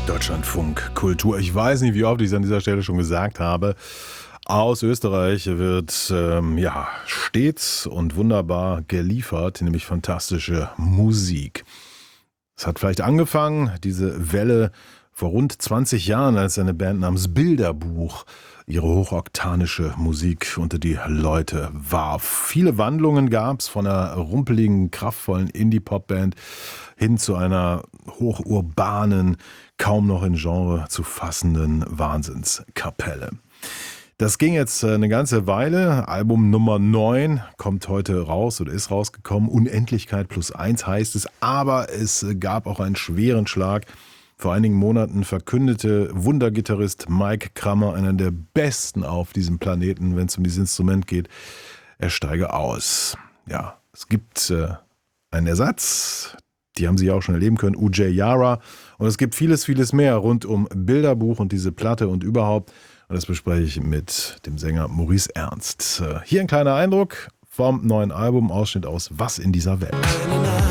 Deutschlandfunk Kultur. Ich weiß nicht, wie oft ich es an dieser Stelle schon gesagt habe. Aus Österreich wird stets und wunderbar geliefert, nämlich fantastische Musik. Es hat vielleicht angefangen, diese Welle, vor rund 20 Jahren, als eine Band namens Bilderbuch ihre hochoktanische Musik unter die Leute warf. Viele Wandlungen gab es, von einer rumpeligen, kraftvollen Indie-Pop-Band hin zu einer hochurbanen, kaum noch in Genre zu fassenden Wahnsinnskapelle. Das ging jetzt eine ganze Weile. Album Nummer 9 kommt heute raus oder ist rausgekommen. Unendlichkeit +1 heißt es. Aber es gab auch einen schweren Schlag. Vor einigen Monaten verkündete Wundergitarrist Mike Krammer, einer der besten auf diesem Planeten, wenn es um dieses Instrument geht, er steige aus. Ja, es gibt einen Ersatz. Die haben Sie ja auch schon erleben können, Ujay Yara. Und es gibt vieles, vieles mehr rund um Bilderbuch und diese Platte und überhaupt. Und das bespreche ich mit dem Sänger Maurice Ernst. Hier ein kleiner Eindruck vom neuen Album, Ausschnitt aus Was in dieser Welt.